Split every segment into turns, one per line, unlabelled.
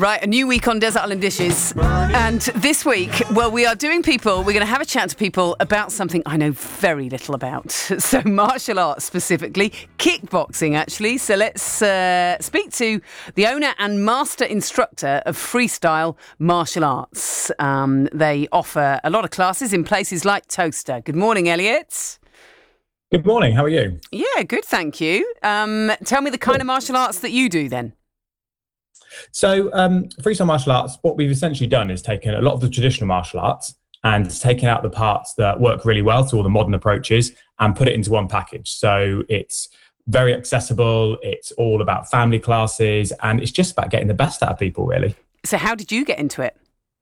Right, a new week on Desert Island Dishes. And this week, well, we're going to have a chat to people about something I know very little about. So martial arts specifically, kickboxing actually. So let's speak to the owner and master instructor of freestyle martial arts. They offer a lot of classes in places like Toaster. Good morning, Elliot.
Good morning, how are you?
Yeah, good, thank you. Tell me the kind of martial arts that you do then.
So freestyle martial arts, what we've essentially done is taken a lot of the traditional martial arts and taken out the parts that work really well to all the modern approaches and put it into one package. So it's very accessible, it's all about family classes, and it's just about getting the best out of people, really.
So how did you get into it?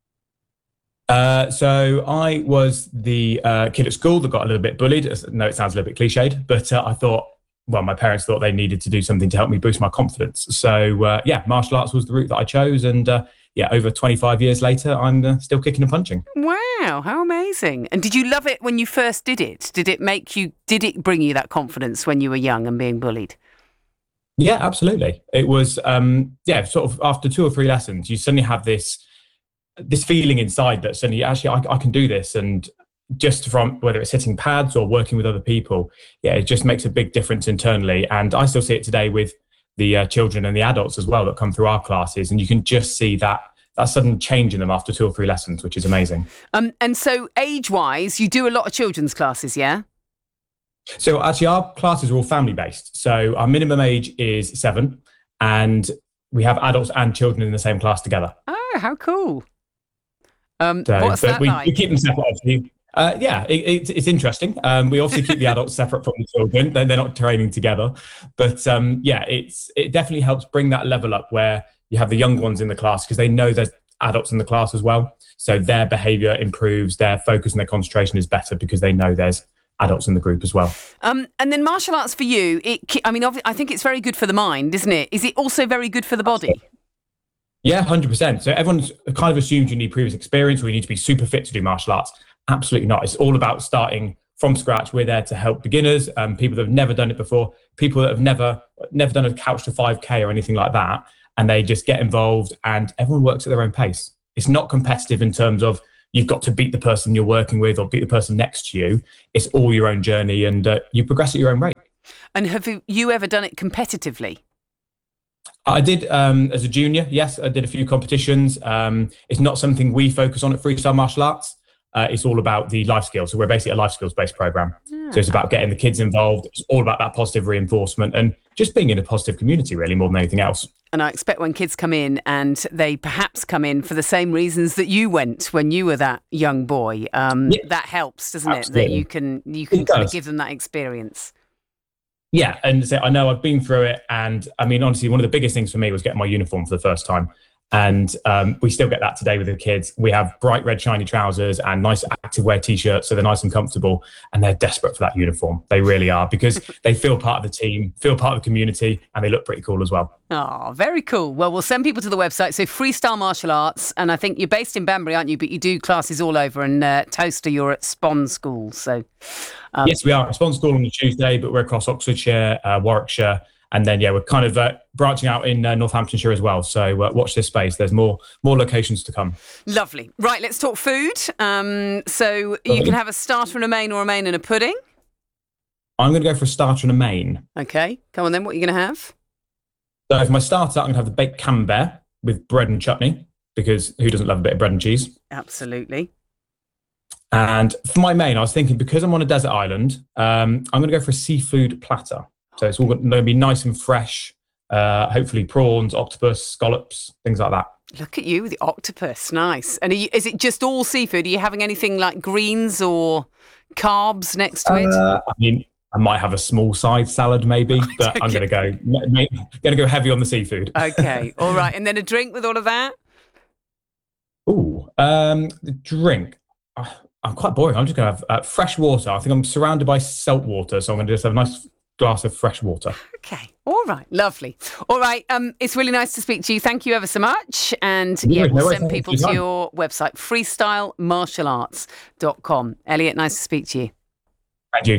So I was the kid at school that got a little bit bullied. No, it sounds a little bit cliched, but I thought, well, my parents thought they needed to do something to help me boost my confidence. So, martial arts was the route that I chose. And, over 25 years later, I'm still kicking and punching.
Wow, how amazing. And did you love it when you first did it? Did it bring you that confidence when you were young and being bullied?
Yeah, absolutely. It was, sort of after 2 or 3 lessons, you suddenly have this feeling inside that suddenly, actually, I can do this. And just from whether it's hitting pads or working with other people, it just makes a big difference internally. And I still see it today with the children and the adults as well that come through our classes. And you can just see that sudden change in them after 2 or 3 lessons, which is amazing.
And so age-wise, you do a lot of children's classes, yeah?
So actually our classes are all family-based. So our minimum age is 7 and we have adults and children in the same class together.
Oh, how cool. What's that like?
We keep them separate, obviously. It's interesting. We obviously keep the adults separate from the children. They're not training together. But it definitely helps bring that level up where you have the young ones in the class because they know there's adults in the class as well. So their behaviour improves, their focus and their concentration is better because they know there's adults in the group as well.
And then martial arts for you, I think it's very good for the mind, isn't it? Is it also very good for the body?
Yeah, 100%. So everyone kind of assumes you need previous experience or you need to be super fit to do martial arts. Absolutely not. It's all about starting from scratch. We're there to help beginners, people that have never done it before, people that have never done a couch to 5K or anything like that. And they just get involved and everyone works at their own pace. It's not competitive in terms of you've got to beat the person you're working with or beat the person next to you. It's all your own journey and you progress at your own rate.
And have you ever done it competitively?
I did as a junior. Yes, I did a few competitions. It's not something we focus on at Freestyle Martial Arts. It's all about the life skills. So we're basically a life skills based program. Yeah. So it's about getting the kids involved. It's all about that positive reinforcement and just being in a positive community, really, more than anything else.
And I expect when kids come in and they perhaps come in for the same reasons that you went when you were that young boy, that helps, doesn't
Absolutely.
It? That you can kind of give them that experience.
Yeah, and so I know I've been through it, and I mean, honestly, one of the biggest things for me was getting my uniform for the first time. And we still get that today with the kids. We have bright red shiny trousers and nice activewear t-shirts, so they're nice and comfortable, and they're desperate for that uniform. They really are, because they feel part of the team, feel part of the community, and they look pretty cool as well.
Oh, very cool. Well, we'll send people to the website. So Freestyle Martial Arts, and I think you're based in Banbury, aren't you? But you do classes all over, and Toaster, you're at Spon School. So
yes, we are at Spon School on a Tuesday, but we're across Oxfordshire, Warwickshire. And then, we're kind of branching out in Northamptonshire as well. So watch this space. There's more locations to come.
Lovely. Right, let's talk food. So you can have a starter and a main or a main and a pudding.
I'm going to go for a starter and a main.
Okay. Come on then. What are you going to have?
So for my starter, I'm going to have the baked camembert with bread and chutney, because who doesn't love a bit of bread and cheese?
Absolutely.
And for my main, I was thinking, because I'm on a desert island, I'm going to go for a seafood platter. So it's all going to be nice and fresh, hopefully prawns, octopus, scallops, things like that.
Look at you with the octopus. Nice. And is it just all seafood? Are you having anything like greens or carbs next to it?
I mean, I might have a small side salad maybe, but okay. I'm going to go heavy on the seafood.
Okay. All right. And then a drink with all of that?
Ooh, the drink. I'm quite boring. I'm just going to have fresh water. I think I'm surrounded by salt water, so I'm going to just have a nice glass of fresh water.
Okay. All right. Lovely. All right. It's really nice to speak to you. Thank you ever so much. And we'll send people to your website, freestylemartialarts.com. Elliot, nice to speak to you.
Thank you.